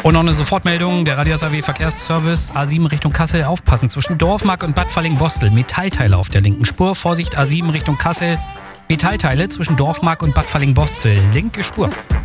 Und noch eine Sofortmeldung, der Radius AW Verkehrsservice A7 Richtung Kassel, aufpassen, zwischen Dorfmark und Bad Falling-Bostel, Metallteile auf der linken Spur, Vorsicht A7 Richtung Kassel, Metallteile zwischen Dorfmark und Bad Falling-Bostel, linke Spur.